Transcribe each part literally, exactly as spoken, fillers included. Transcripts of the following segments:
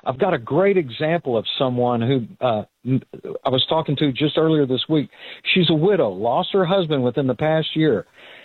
I've got a great example of someone who uh, I was talking to just earlier this week. She's a widow, lost her husband within the past year.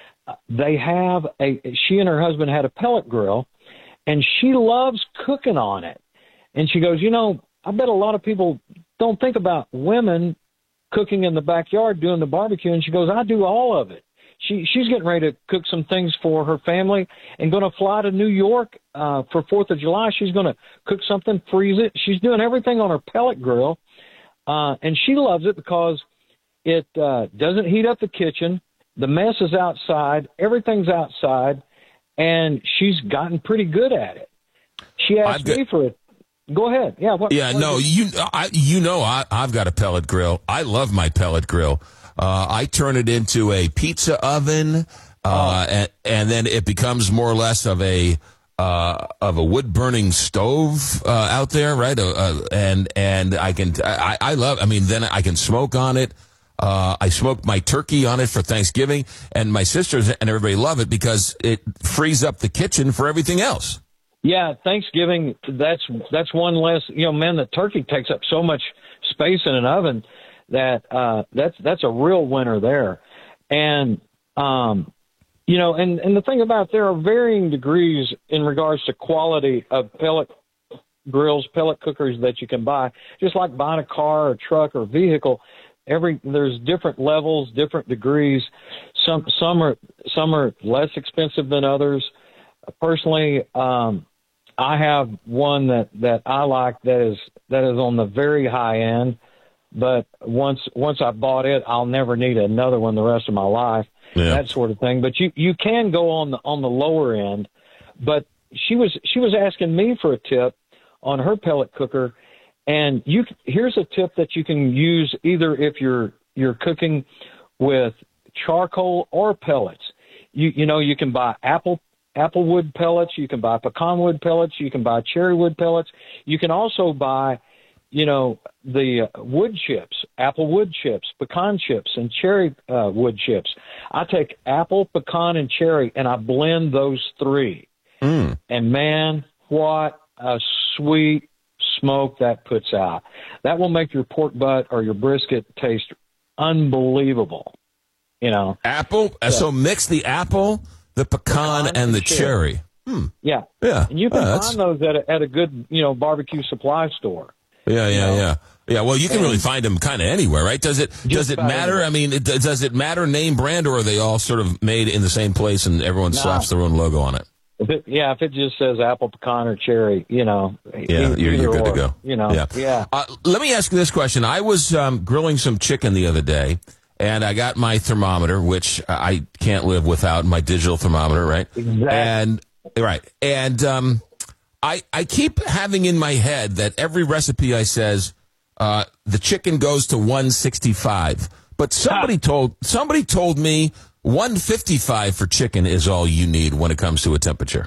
They have a, she and her husband had a pellet grill, and she loves cooking on it. And she goes, you know, I bet a lot of people don't think about women cooking in the backyard doing the barbecue. And she goes, I do all of it. She she's getting ready to cook some things for her family and going to fly to New York uh, for Fourth of July. She's going to cook something, freeze it. She's doing everything on her pellet grill, uh, and she loves it because it uh, doesn't heat up the kitchen. The mess is outside. Everything's outside, and she's gotten pretty good at it. She asked got, me for it. Go ahead. Yeah. What, yeah. what no. You. I. You know. I. I've got a pellet grill. I love my pellet grill. Uh, I turn it into a pizza oven, uh, oh. and, and then it becomes more or less of a uh, of a wood burning stove uh, out there, right? Uh, uh, and and I can. I, I love. I mean, then I can smoke on it. Uh, I smoked my turkey on it for Thanksgiving, and my sisters and everybody love it because it frees up the kitchen for everything else. Yeah, Thanksgiving, that's that's one less, you know, man, the turkey takes up so much space in an oven that uh, that's that's a real winner there. And, um, you know, and, and the thing about it, there are varying degrees in regards to quality of pellet grills, pellet cookers that you can buy, just like buying a car or truck or vehicle. Every there's different levels, different degrees. Some some are some are less expensive than others. Personally, um, I have one that, that I like that is that is on the very high end. But once once I bought it, I'll never need another one the rest of my life. Yeah. That sort of thing. But you, you can go on the on the lower end. But she was she was asking me for a tip on her pellet cooker. And you, here's a tip that you can use either if you're you're cooking with charcoal or pellets. You you know you can buy apple apple wood pellets, you can buy pecan wood pellets, you can buy cherry wood pellets. You can also buy, you know, the uh, wood chips, apple wood chips, pecan chips, and cherry uh, wood chips. I take apple, pecan, and cherry, and I blend those three. Mm. And man, what a sweet smoke that puts out. That will make your pork butt or your brisket taste unbelievable. You know, apple. Yeah. So mix the apple, the pecan, pecan and the cherry. cherry. Hmm. Yeah, yeah. And you can oh, find those at a, at a good, you know, barbecue supply store. Yeah, yeah, know? yeah. Yeah, well, you can and really find them kind of anywhere, right? Does it does it matter? Anywhere. I mean, it, does it matter name brand, or are they all sort of made in the same place and everyone no. slaps their own logo on it? If it, yeah, if it just says apple, pecan, or cherry, you know. Yeah, you're, you're good or, to go. You know, yeah. yeah. Uh, let me ask you this question. I was um, grilling some chicken the other day, and I got my thermometer, which I can't live without my digital thermometer, right? Exactly. And, right. And um, I, I keep having in my head that every recipe I says, uh, the chicken goes to one sixty-five. But somebody told somebody told me one fifty-five for chicken is all you need when it comes to a temperature.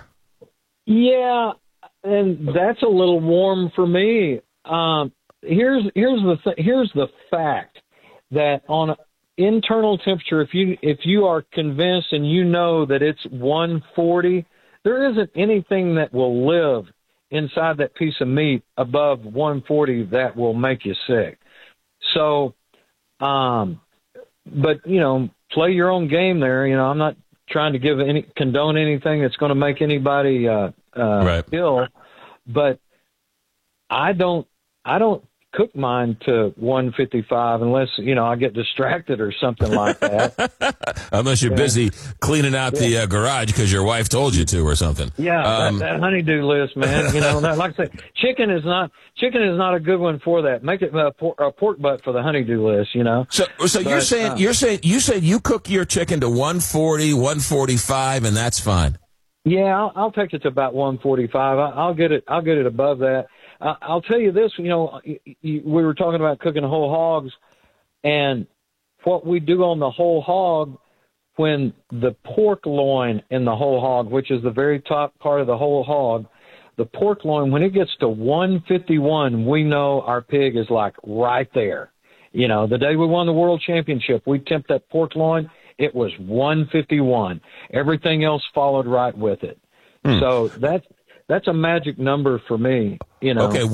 Yeah, and that's a little warm for me. Um, here's here's the th- here's the fact that on internal temperature, if you if you are convinced and you know that it's one forty, there isn't anything that will live inside that piece of meat above one forty that will make you sick. So, um, but you know, play your own game there. You know, I'm not trying to give any condone anything that's going to make anybody uh, uh, right. ill, but I don't I don't cook mine to one fifty-five unless, you know, I get distracted or something like that. Unless you're yeah. busy cleaning out yeah. the uh, garage because your wife told you to or something. Yeah, um, that, that honeydew list, man. You know, that, like I say, chicken is not chicken is not a good one for that. Make it a, por- a pork butt for the honeydew list, you know. So, so but, you're saying uh, you're saying you said you cook your chicken to one forty, one forty-five, and that's fine. Yeah, I'll, I'll take it to about one forty-five. I, I'll get it. I'll get it above that. Uh, I'll tell you this, you know, y- y- we were talking about cooking whole hogs, and what we do on the whole hog, when the pork loin in the whole hog, which is the very top part of the whole hog, the pork loin, when it gets to one fifty-one, we know our pig is like right there. You know, the day we won the world championship, we temped that pork loin, it was one fifty-one. Everything else followed right with it. Hmm. So that's, that's a magic number for me, you know. Okay.